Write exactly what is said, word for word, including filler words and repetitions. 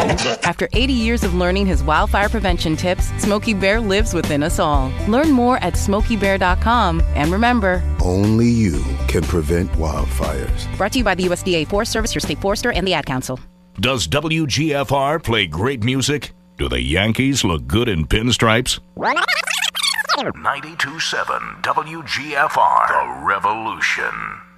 After eighty years of learning his wildfire prevention tips, Smokey Bear lives within us all. Learn more at smokey bear dot com. And remember, only you can prevent wildfires. Brought to you by the U S D A Forest Service, your state forester, and the Ad Council. Does W G F R play great music? Do the Yankees look good in pinstripes? ninety-two point seven W G F R, The Revolution.